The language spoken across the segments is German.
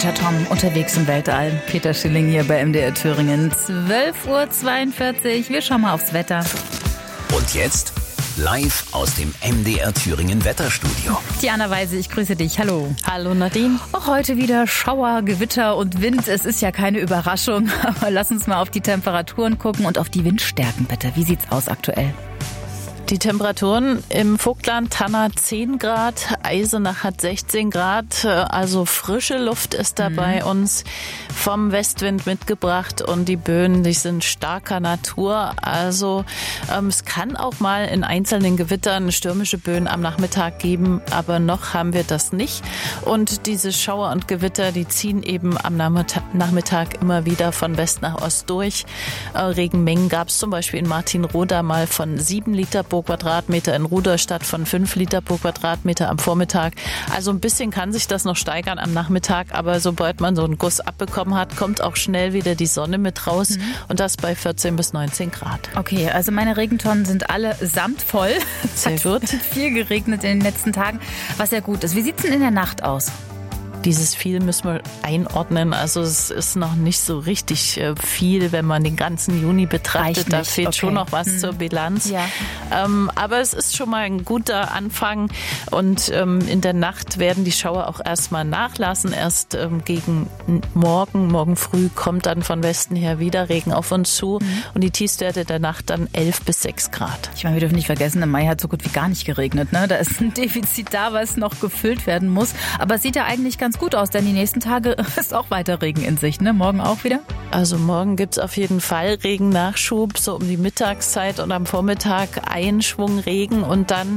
Computer Tom unterwegs im Weltall. Peter Schilling hier bei MDR Thüringen. 12:42 Uhr. Wir schauen mal aufs Wetter. Und jetzt live aus dem MDR Thüringen Wetterstudio. Diana Weise, ich grüße dich. Hallo. Hallo Nadine. Auch heute wieder Schauer, Gewitter und Wind. Es ist ja keine Überraschung. Aber lass uns mal auf die Temperaturen gucken und auf die Windstärken bitte. Wie sieht's aus aktuell? Die Temperaturen im Vogtland, Tanna 10 Grad, Eisenach hat 16 Grad, also frische Luft ist da bei uns vom Westwind mitgebracht und die Böen, die sind starker Natur, also es kann auch mal in einzelnen Gewittern stürmische Böen am Nachmittag geben, aber noch haben wir das nicht und diese Schauer und Gewitter, die ziehen eben am Nachmittag immer wieder von West nach Ost durch. Regenmengen gab es zum Beispiel in Martinroda mal von 7 Liter pro Quadratmeter, in Rudolstadt von 5 Liter pro Quadratmeter am Vormittag. Also ein bisschen kann sich das noch steigern am Nachmittag, aber sobald man so einen Guss abbekommen hat, kommt auch schnell wieder die Sonne mit raus und das bei 14 bis 19 Grad. Okay, also meine Regentonnen sind alle samtvoll. Sehr gut. Es hat viel geregnet in den letzten Tagen, was ja gut ist. Wie sieht es denn in der Nacht aus? Dieses viel müssen wir einordnen. Also es ist noch nicht so richtig viel, wenn man den ganzen Juni betrachtet. Da fehlt schon noch was zur Bilanz. Ja. Aber es ist schon mal ein guter Anfang. Und in der Nacht werden die Schauer auch erstmal nachlassen. Erst gegen morgen früh kommt dann von Westen her wieder Regen auf uns zu. Und die Tiefstwerte der Nacht dann 11 bis 6 Grad. Ich meine, wir dürfen nicht vergessen, im Mai hat so gut wie gar nicht geregnet. Ne? Da ist ein Defizit da, was noch gefüllt werden muss. Aber es sieht ja eigentlich ganz gut aus, denn die nächsten Tage ist auch weiter Regen in Sicht, ne? Morgen auch wieder? Also morgen gibt's auf jeden Fall Regennachschub, so um die Mittagszeit und am Vormittag ein Schwung Regen und dann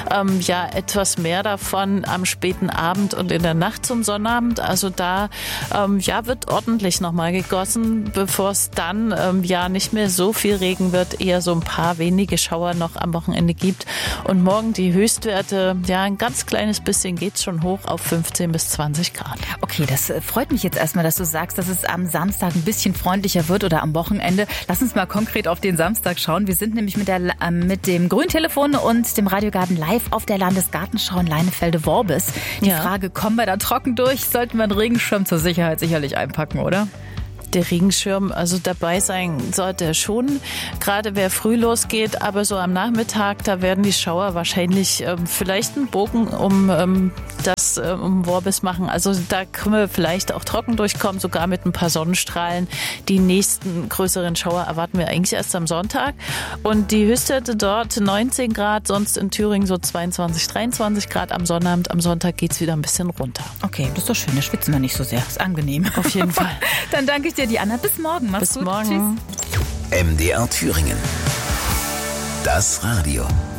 etwas mehr davon am späten Abend und in der Nacht zum Sonnabend. Also da wird ordentlich nochmal gegossen, bevor es dann nicht mehr so viel Regen wird, eher so ein paar wenige Schauer noch am Wochenende gibt. Und morgen die Höchstwerte, ein ganz kleines bisschen geht's schon hoch auf 15 bis 20 Grad. Okay, das freut mich jetzt erstmal, dass du sagst, dass es am Samstag ein bisschen freundlicher wird oder am Wochenende. Lass uns mal konkret auf den Samstag schauen. Wir sind nämlich mit dem Grüntelefon und dem Radiogarten live auf der Landesgartenschau in Leinefelde-Worbis. Die Frage, kommen wir da trocken durch? Sollten wir einen Regenschirm zur Sicherheit sicherlich einpacken, oder? Der Regenschirm, also dabei sein sollte er schon, gerade wer früh losgeht, aber so am Nachmittag, da werden die Schauer wahrscheinlich vielleicht einen Bogen um Worbis machen. Also da können wir vielleicht auch trocken durchkommen, sogar mit ein paar Sonnenstrahlen. Die nächsten größeren Schauer erwarten wir eigentlich erst am Sonntag. Und die Höchstwerte dort 19 Grad, sonst in Thüringen so 22, 23 Grad am Sonnabend. Am Sonntag geht's wieder ein bisschen runter. Okay, das ist doch schön, da schwitzen wir nicht so sehr. Ist angenehm. Auf jeden Fall. Dann danke ich dir, Diana. Bis morgen. Mach's gut. Bis morgen. Tschüss. MDR Thüringen. Das Radio.